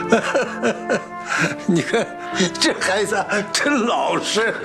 你看这孩子真老实。